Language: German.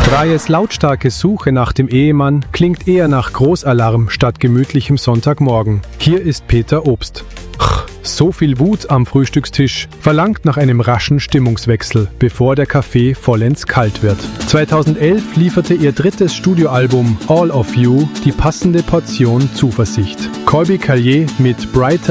Dreyes lautstarke Suche nach dem Ehemann klingt eher nach Großalarm statt gemütlichem Sonntagmorgen. Hier ist Peter Obst. So viel Wut am Frühstückstisch, verlangt nach einem raschen Stimmungswechsel, bevor der Kaffee vollends kalt wird. 2011 lieferte ihr drittes Studioalbum All of You die passende Portion Zuversicht. Colbie Caillat mit Brighter